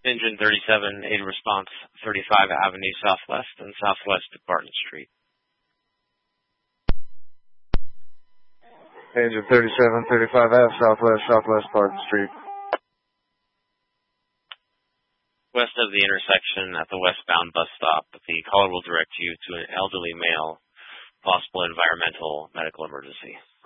Engine 37, aid response 35 Avenue Southwest and Southwest Barton Street. Engine 37, 35 Ave, Southwest, Southwest Barton Street. West of the intersection at the westbound bus stop, the caller will direct you to an elderly male, possible environmental medical emergency.